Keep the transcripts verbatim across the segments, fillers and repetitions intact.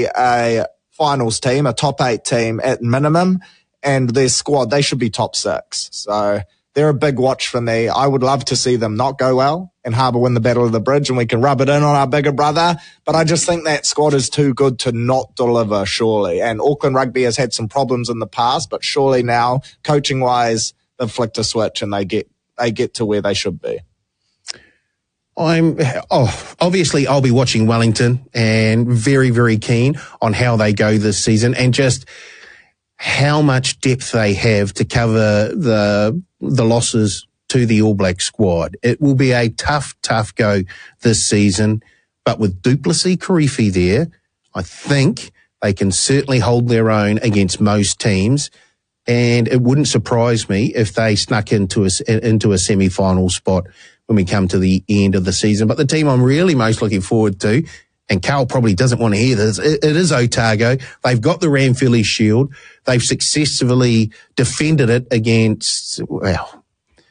a finals team, a top eight team at minimum, and their squad, they should be top six. So they're a big watch for me. I would love to see them not go well and Harbour win the Battle of the Bridge and we can rub it in on our bigger brother. But I just think that squad is too good to not deliver, surely. And Auckland Rugby has had some problems in the past, but surely now, coaching-wise, they've flicked a switch and they get they get to where they should be. I'm oh, obviously I'll be watching Wellington and very, very keen on how they go this season and just how much depth they have to cover the the losses to the All Black squad. It will be a tough, tough go this season, but with Duplessis Kirifi there, I think they can certainly hold their own against most teams, and it wouldn't surprise me if they snuck into a, into a semi-final spot when we come to the end of the season. But the team I'm really most looking forward to, and Carl probably doesn't want to hear this, it, it is Otago. They've got the Ranfurly Shield. They've successfully defended it against, well,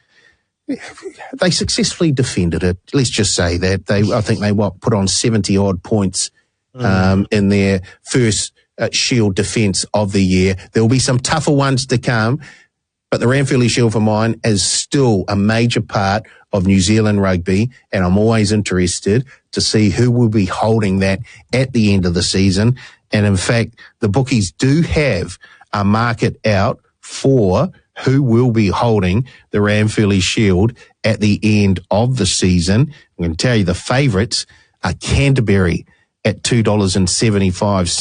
they successfully defended it. Let's just say that. They, I think they what, put on seventy-odd points um, mm. in their first uh, Shield defence of the year. There will be some tougher ones to come, but the Ranfurly Shield for mine is still a major part of New Zealand rugby, and I'm always interested to see who will be holding that at the end of the season. And in fact, the bookies do have a market out for who will be holding the Ranfurly Shield at the end of the season. I'm going to tell you the favourites are Canterbury at two dollars seventy-five.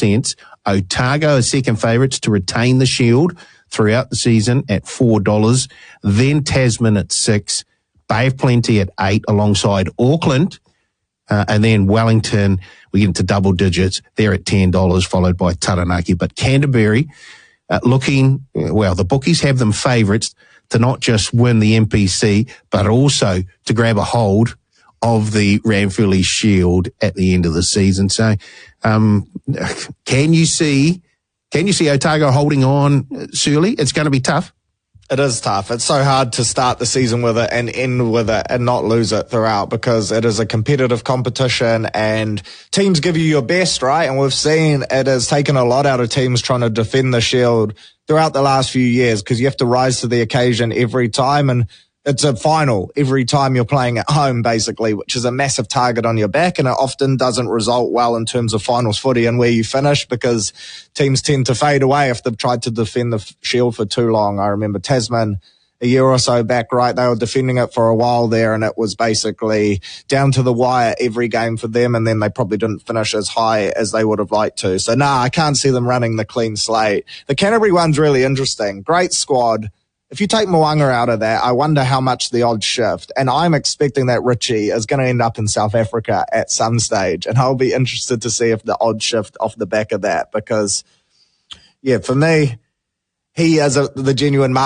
Otago are second favourites to retain the Shield throughout the season at four dollars. Then Tasman at six. Bay of Plenty at eight alongside Auckland. Uh, and then Wellington, we get into double digits. They're at ten dollars, followed by Taranaki. But Canterbury, uh, looking, well, the bookies have them favourites to not just win the M P C, but also to grab a hold of the Ranfurly Shield at the end of the season. So, um, can you see, can you see Otago holding on, Surly? It's going to be tough. It is tough. It's so hard to start the season with it and end with it and not lose it throughout because it is a competitive competition and teams give you your best, right? And we've seen it has taken a lot out of teams trying to defend the Shield throughout the last few years because you have to rise to the occasion every time. And it's a final every time you're playing at home, basically, which is a massive target on your back. And it often doesn't result well in terms of finals footy and where you finish because teams tend to fade away if they've tried to defend the Shield for too long. I remember Tasman a year or so back, right? They were defending it for a while there and it was basically down to the wire every game for them. And then they probably didn't finish as high as they would have liked to. So nah, I can't see them running the clean slate. The Canterbury one's really interesting. Great squad. If you take Mo'unga out of that, I wonder how much the odds shift. And I'm expecting that Richie is going to end up in South Africa at some stage. And I'll be interested to see if the odds shift off the back of that because, yeah, for me, he is a, the genuine